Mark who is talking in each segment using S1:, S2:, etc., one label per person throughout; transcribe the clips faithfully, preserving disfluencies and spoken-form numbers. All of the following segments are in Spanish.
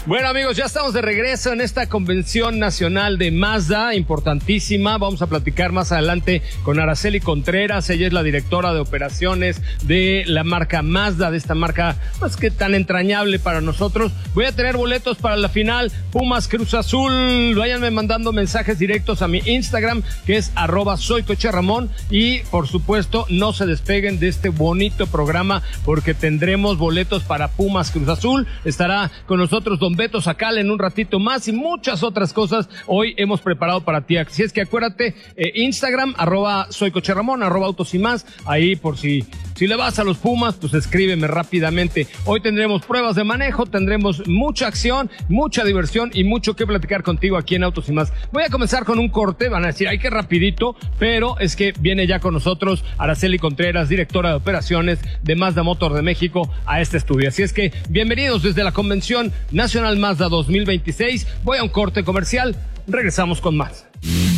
S1: Bueno, amigos, ya estamos de regreso en esta convención nacional de Mazda, importantísima. Vamos a platicar más adelante con Araceli Contreras. Ella es la directora de operaciones de la marca Mazda, de esta marca, pues que tan entrañable para nosotros. Voy a tener boletos para la final Pumas Cruz Azul. Váyanme mandando mensajes directos a mi Instagram, que es arroba soy Coche Ramón. Y, por supuesto, no se despeguen de este bonito programa porque tendremos boletos para Pumas Cruz Azul. Estará con nosotros don Beto Sacal en un ratito más y muchas otras cosas hoy hemos preparado para ti. Así es que acuérdate, eh, Instagram, arroba soy Coche Ramón, arroba autos y más, ahí por si, si le vas a los Pumas, pues escríbeme rápidamente. Hoy tendremos pruebas de manejo, tendremos mucha acción, mucha diversión y mucho que platicar contigo aquí en Autos y Más. Voy a comenzar con un corte, van a decir, ay, qué rapidito, pero es que viene ya con nosotros Araceli Contreras, directora de operaciones de Mazda Motor de México, a este estudio. Así es que bienvenidos desde la Convención Nacional Mazda dos mil veintiséis. Voy a un corte comercial, regresamos con más.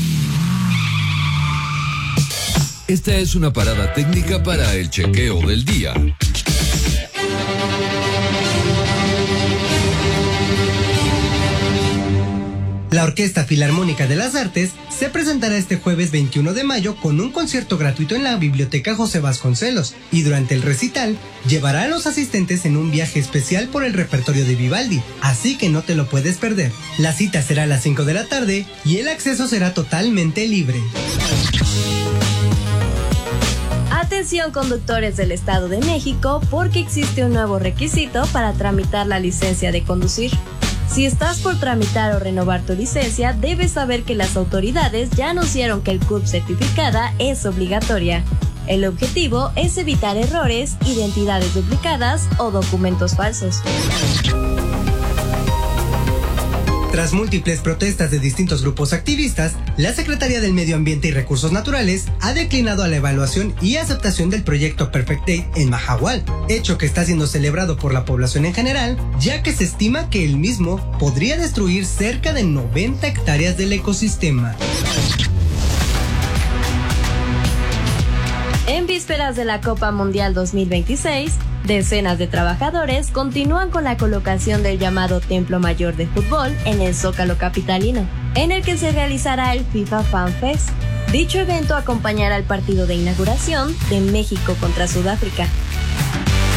S2: Esta es una parada técnica para el chequeo del día.
S3: La Orquesta Filarmónica de las Artes se presentará este jueves veintiuno de mayo con un concierto gratuito en la Biblioteca José Vasconcelos y durante el recital llevará a los asistentes en un viaje especial por el repertorio de Vivaldi, así que no te lo puedes perder. La cita será a las cinco de la tarde y el acceso será totalmente libre.
S4: Atención conductores del Estado de México porque existe un nuevo requisito para tramitar la licencia de conducir. Si estás por tramitar o renovar tu licencia, debes saber que las autoridades ya anunciaron que el C U P certificada es obligatoria. El objetivo es evitar errores, identidades duplicadas o documentos falsos.
S3: Tras múltiples protestas de distintos grupos activistas, la Secretaría del Medio Ambiente y Recursos Naturales ha declinado a la evaluación y aceptación del proyecto Perfect Day en Mahahual, hecho que está siendo celebrado por la población en general, ya que se estima que el mismo podría destruir cerca de noventa hectáreas del ecosistema.
S4: En vísperas de la Copa Mundial dos mil veintiséis, decenas de trabajadores continúan con la colocación del llamado Templo Mayor de Fútbol en el Zócalo capitalino, en el que se realizará el FIFA Fan Fest. Dicho evento acompañará al partido de inauguración de México contra Sudáfrica.